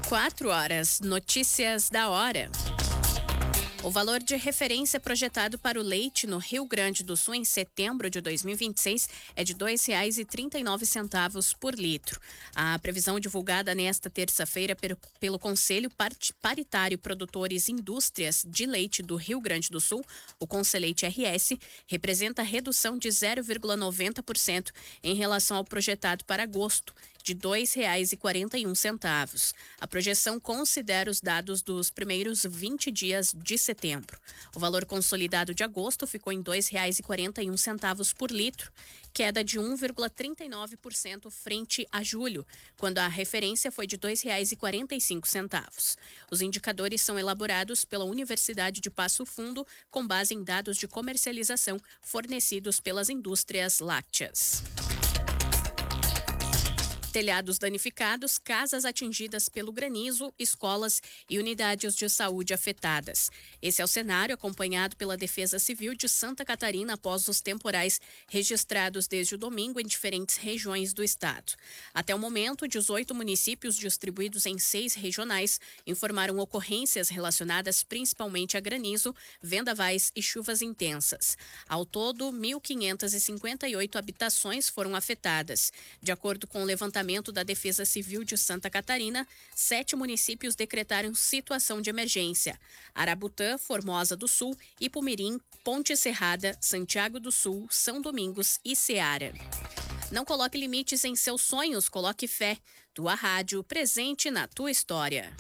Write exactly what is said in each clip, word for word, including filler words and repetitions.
Quatro horas, notícias da hora. O valor de referência projetado para o leite no Rio Grande do Sul em setembro de dois mil e vinte e seis é de dois reais e trinta e nove centavos por litro. A previsão divulgada nesta terça-feira pelo Conselho Paritário Produtores e Indústrias de Leite do Rio Grande do Sul, o Conselheite R S, representa redução de zero vírgula noventa por cento em relação ao projetado para agosto, de dois reais e quarenta e um centavos. A projeção considera os dados dos primeiros vinte dias de setembro. O valor consolidado de agosto ficou em dois reais e quarenta e um centavos por litro, queda de um vírgula trinta e nove por cento frente a julho, quando a referência foi de dois reais e quarenta e cinco centavos. Os indicadores são elaborados pela Universidade de Passo Fundo com base em dados de comercialização fornecidos pelas indústrias lácteas. Telhados danificados, casas atingidas pelo granizo, escolas e unidades de saúde afetadas. Esse é o cenário acompanhado pela Defesa Civil de Santa Catarina após os temporais registrados desde o domingo em diferentes regiões do estado. Até o momento, dezoito municípios distribuídos em seis regionais informaram ocorrências relacionadas principalmente a granizo, vendavais e chuvas intensas. Ao todo, mil quinhentas e cinquenta e oito habitações foram afetadas. De acordo com o levantamento da Defesa Civil de Santa Catarina, sete municípios decretaram situação de emergência: Arabutã, Formosa do Sul, Ipumirim, Ponte Serrada, Santiago do Sul, São Domingos e Ceará. Não coloque limites em seus sonhos, coloque fé. Tua rádio, presente na tua história.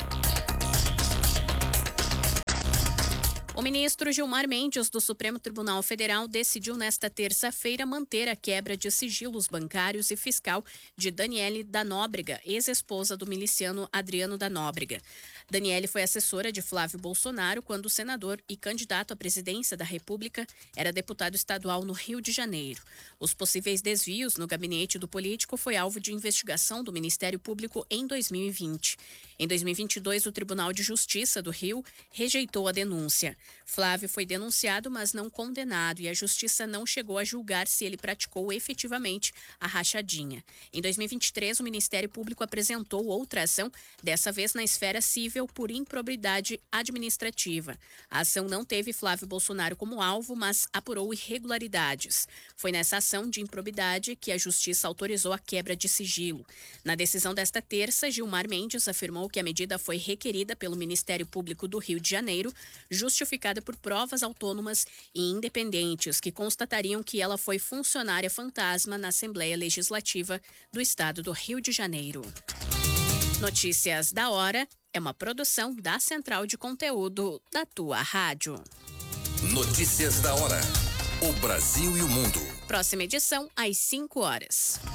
O ministro Gilmar Mendes, do Supremo Tribunal Federal, decidiu nesta terça-feira manter a quebra de sigilos bancários e fiscal de Daniele da Nóbrega, ex-esposa do miliciano Adriano da Nóbrega. Daniele foi assessora de Flávio Bolsonaro quando o senador e candidato à presidência da República era deputado estadual no Rio de Janeiro. Os possíveis desvios no gabinete do político foi alvo de investigação do Ministério Público em dois mil e vinte. Em dois mil e vinte e dois, o Tribunal de Justiça do Rio rejeitou a denúncia. Flávio foi denunciado, mas não condenado, e a Justiça não chegou a julgar se ele praticou efetivamente a rachadinha. Em dois mil e vinte e três, o Ministério Público apresentou outra ação, dessa vez na esfera civil por improbidade administrativa. A ação não teve Flávio Bolsonaro como alvo, mas apurou irregularidades. Foi nessa ação de improbidade que a Justiça autorizou a quebra de sigilo. Na decisão desta terça, Gilmar Mendes afirmou que a medida foi requerida pelo Ministério Público do Rio de Janeiro, justificada por provas autônomas e independentes que constatariam que ela foi funcionária fantasma na Assembleia Legislativa do Estado do Rio de Janeiro. Notícias da hora é uma produção da Central de Conteúdo da tua rádio. Notícias da hora. O Brasil e o mundo. Próxima edição às cinco horas.